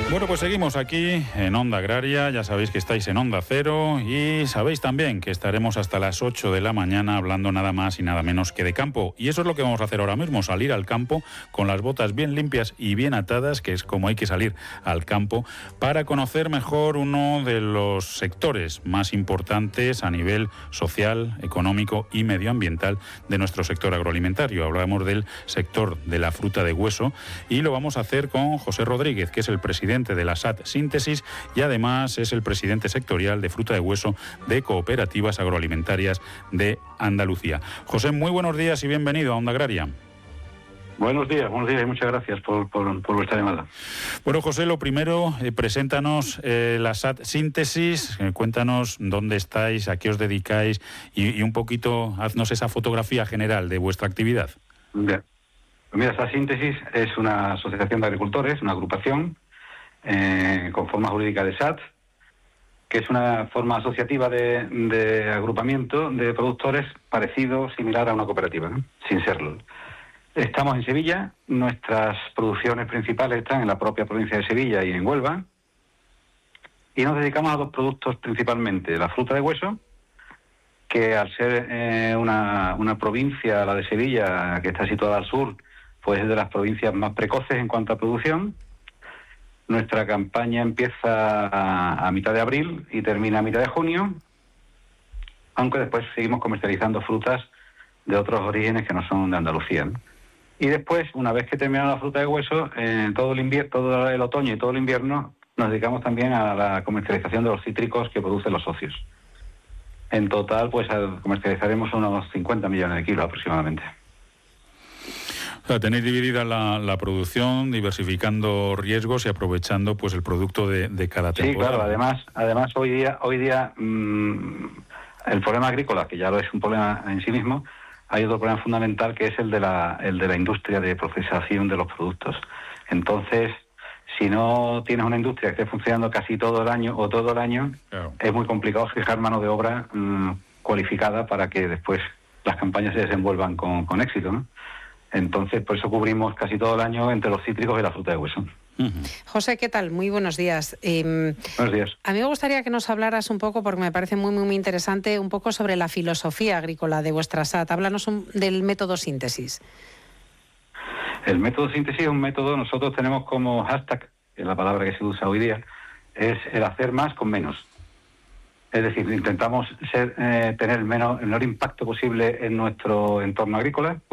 Bueno, pues seguimos aquí en Onda Agraria, ya sabéis que estáis en Onda Cero y sabéis también que estaremos hasta las 8 de la mañana hablando nada más y nada menos que de campo. Y eso es lo que vamos a hacer ahora mismo, salir al campo con las botas bien limpias y bien atadas, que es como hay que salir al campo, para conocer mejor uno de los sectores más importantes a nivel social, económico y medioambiental de nuestro sector agroalimentario. Hablamos del sector de la fruta de hueso y lo vamos a hacer con José Rodríguez, que es el presidente de la SAT Síntesis y además es el presidente sectorial de fruta de hueso de Cooperativas Agroalimentarias de Andalucía. José, muy buenos días y bienvenido a Onda Agraria. Buenos días y muchas gracias por vuestra llamada. Bueno, José, lo primero, preséntanos la SAT Síntesis, cuéntanos dónde estáis, a qué os dedicáis y un poquito, haznos esa fotografía general de vuestra actividad. Bien. Pues mira, SAT Síntesis es una asociación de agricultores, una agrupación con forma jurídica de SAT, que es una forma asociativa de agrupamiento de productores parecido, similar a una cooperativa, ¿no? Sin serlo. Estamos en Sevilla, nuestras producciones principales están en la propia provincia de Sevilla y en Huelva, y nos dedicamos a dos productos principalmente: la fruta de hueso, que al ser una provincia, la de Sevilla, que está situada al sur, pues es de las provincias más precoces en cuanto a producción. Nuestra campaña empieza a mitad de abril y termina a mitad de junio, aunque después seguimos comercializando frutas de otros orígenes que no son de Andalucía, ¿no? Y después, una vez que termina la fruta de hueso, todo el otoño y todo el invierno, nos dedicamos también a la comercialización de los cítricos que producen los socios. En total, pues comercializaremos unos 50 millones de kilos aproximadamente. O sea, tenéis dividida la producción, diversificando riesgos y aprovechando pues el producto de cada temporada. Sí, claro. Además hoy día el problema agrícola, que ya lo es un problema en sí mismo, hay otro problema fundamental, que es el de la industria de procesación de los productos. Entonces, si no tienes una industria que esté funcionando casi todo el año, claro, es muy complicado fijar mano de obra cualificada para que después las campañas se desenvuelvan con éxito, ¿no? Entonces, por eso cubrimos casi todo el año entre los cítricos y la fruta de hueso. José, ¿qué tal? Muy buenos días. Buenos días. A mí me gustaría que nos hablaras un poco, porque me parece muy interesante, un poco sobre la filosofía agrícola de vuestra SAT. Háblanos del método síntesis. El método síntesis es un método, nosotros tenemos como hashtag, que es la palabra que se usa hoy día, es el hacer más con menos. Es decir, intentamos tener el menor impacto posible en nuestro entorno agrícola,